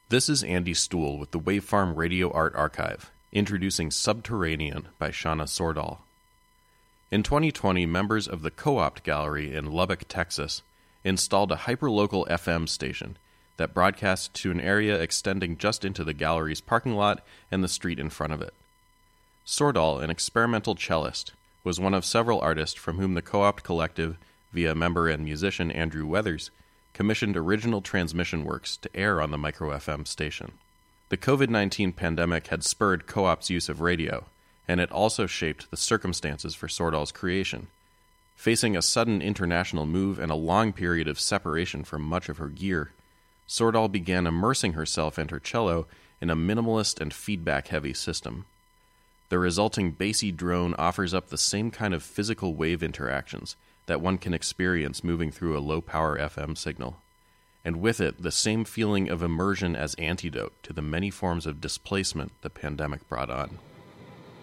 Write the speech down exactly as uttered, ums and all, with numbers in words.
This is Andy Stuhl with the Wavefarm Radio Art Archive, introducing Subterranean by Shana Sordahl. In twenty twenty, members of the Co-opt Gallery in Lubbock, Texas, installed a hyperlocal F M station that broadcast to an area extending just into the gallery's parking lot and the street in front of it. Sordahl, an experimental cellist, was one of several artists from whom the Co-opt Collective, via member and musician Andrew Weathers, commissioned original transmission works to air on the micro F M station. The covid nineteen pandemic had spurred Co-op's use of radio, and it also shaped the circumstances for Sordahl's creation. Facing a sudden international move and a long period of separation from much of her gear, Sordahl began immersing herself and her cello in a minimalist and feedback-heavy system. The resulting bassy drone offers up the same kind of physical wave interactions that one can experience moving through a low-power F M signal, and with it the same feeling of immersion as antidote to the many forms of displacement the pandemic brought on.